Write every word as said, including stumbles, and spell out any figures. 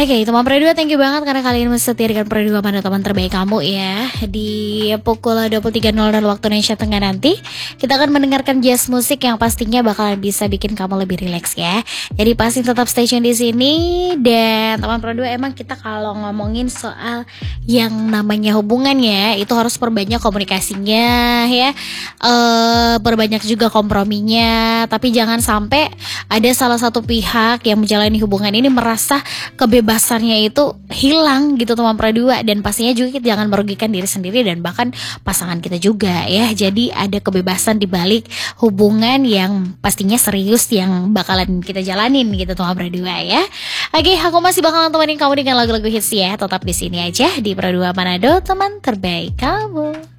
Oke, teman Perdua, thank you banget karena kalian setia dengan Perdua pada teman terbaik kamu ya. Di pukul dua puluh tiga nol nol waktu Indonesia Tengah nanti, kita akan mendengarkan jazz musik yang pastinya bakalan bisa bikin kamu lebih rileks ya. Jadi pasti tetap stay tune di sini. Dan teman Perdua, emang kita kalau ngomongin soal yang namanya hubungan ya, itu harus perbanyak komunikasinya ya. Uh, perbanyak juga komprominya. Tapi jangan sampai ada salah satu pihak yang menjalani hubungan ini merasa kebebasannya itu hilang gitu teman Perdua, dan pastinya juga kita jangan merugikan diri sendiri dan bahkan pasangan kita juga ya. Jadi ada kebebasan di balik hubungan yang pastinya serius yang bakalan kita jalanin gitu teman Perdua ya. Oke, aku masih bakalan temenin kamu dengan lagu-lagu hits ya. Tetap di sini aja di Perdua Manado, teman terbaik kamu.